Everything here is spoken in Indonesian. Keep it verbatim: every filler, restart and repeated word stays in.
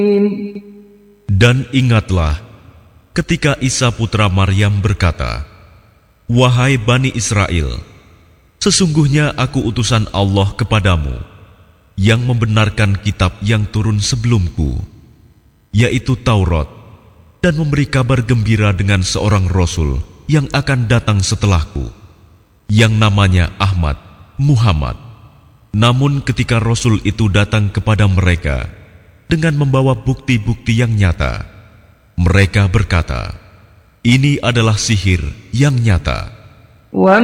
Dan ingatlah ketika Isa putra Maryam berkata, "Wahai Bani Israel, sesungguhnya aku utusan Allah kepadamu yang membenarkan kitab yang turun sebelumku, yaitu Taurat, dan memberi kabar gembira dengan seorang Rasul yang akan datang setelahku, yang namanya Ahmad, Muhammad. Namun ketika Rasul itu datang kepada mereka dengan membawa bukti-bukti yang nyata, mereka berkata, 'Ini adalah sihir yang nyata.'